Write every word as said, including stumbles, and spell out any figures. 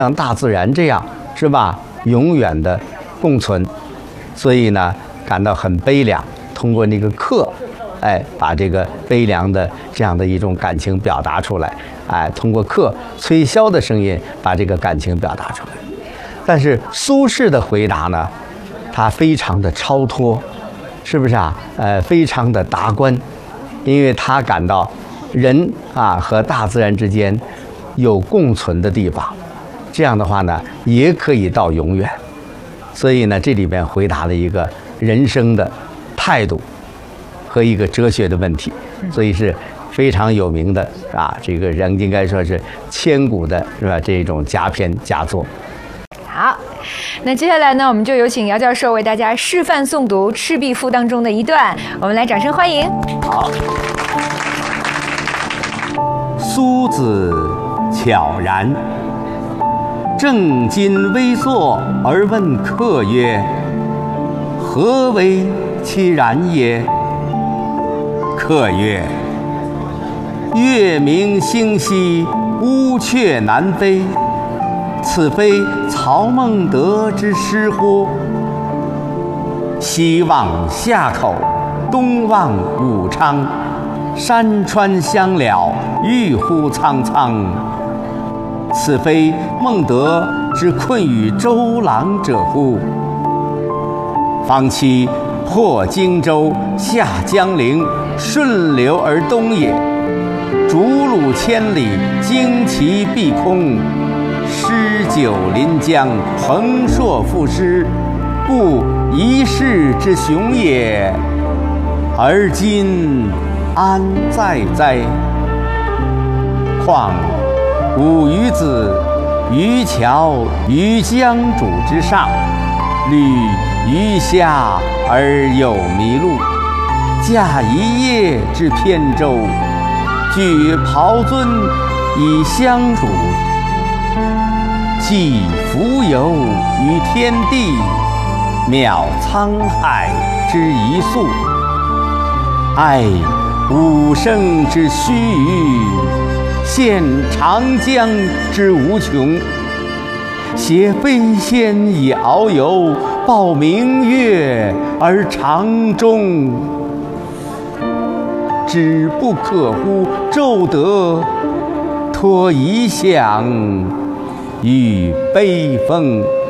像大自然这样，是吧？永远的共存，所以呢，感到很悲凉。通过那个客，哎，把这个悲凉的这样的一种感情表达出来，哎，通过客吹箫的声音把这个感情表达出来。但是苏轼的回答呢，他非常的超脱，是不是啊？呃，非常的达观，因为他感到人啊和大自然之间有共存的地方，这样的话呢，也可以到永远。所以呢，这里边回答了一个人生的态度和一个哲学的问题，所以是非常有名的啊，这个人应该说是千古的，是吧？这种佳篇佳作。 好，那接下来呢，我们就有请姚教授为大家示范诵读《赤壁赋》当中的一段，我们来掌声欢迎。 好，苏子悄然，正襟危坐而问客曰：“何为其然也？”客曰：“月明星稀，乌鹊南飞。此非曹孟德之诗乎？西望夏口，东望武昌，山川相了，郁乎苍苍。此非孟德之困于周郎者乎？方其破荆州，下江陵，顺流而东也。逐鹿千里，旌旗蔽空。诗酒临江，横槊赋诗，故一世之雄也。而今安在哉？况吾与子渔樵于江渚之上，侣鱼虾而友麋鹿，驾一叶之扁舟，举匏樽以相属。寄蜉蝣于天地，渺沧海之一粟。爱吾生之须臾，羡长江之无穷。挟飞仙以遨游，抱明月而长终。只不可乎骤得，托遗响与悲风。